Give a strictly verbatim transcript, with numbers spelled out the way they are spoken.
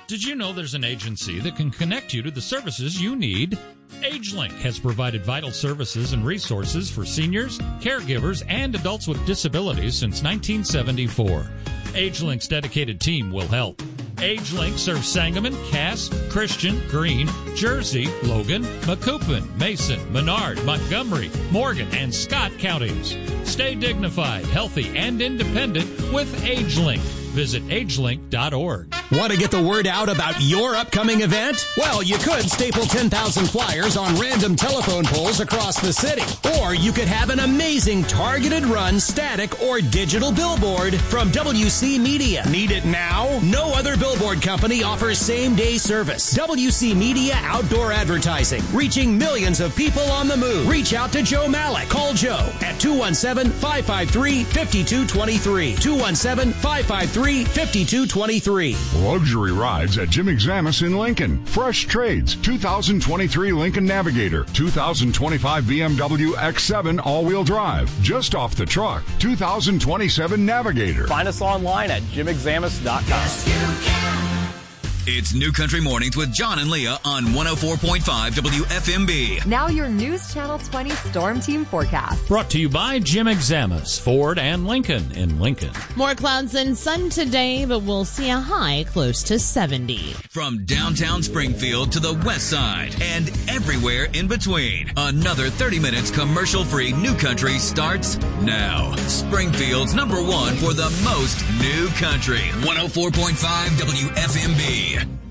Did you know there's an agency that can connect you to the services you need? AgeLink has provided vital services and resources for seniors, caregivers, and adults with disabilities since nineteen seventy-four. AgeLink's dedicated team will help. AgeLink serves Sangamon, Cass, Christian, Greene, Jersey, Logan, Macoupin, Mason, Menard, Montgomery, Morgan, and Scott counties. Stay dignified, healthy, and independent with AgeLink. Visit agelink dot org. Want to get the word out about your upcoming event? Well, you could staple ten thousand flyers on random telephone poles across the city. Or you could have an amazing targeted run, static, or digital billboard from W C Media. Need it now? No other billboard company offers same-day service. W C Media Outdoor Advertising, reaching millions of people on the move. Reach out to Joe Malik. Call Joe at two one seven, five five three, five two two three. two one seven, five five three, five two two three. Luxury rides at Jim Examus in Lincoln. Fresh trades, two thousand twenty-three Lincoln Navigator, two thousand twenty-five B M W X seven all-wheel drive, just off the truck, two thousand twenty-seven Navigator. Find us online at jim examus dot com. Yes, you can. It's New Country Mornings with John and Leah on one oh four point five W F M B. Now your News Channel twenty Storm Team forecast. Brought to you by Jim Examus, Ford and Lincoln in Lincoln. More clouds and sun today, but we'll see a high close to seventy. From downtown Springfield to the west side and everywhere in between, another thirty minutes commercial-free New Country starts now. Springfield's number one for the most New Country. one oh four point five W F M B.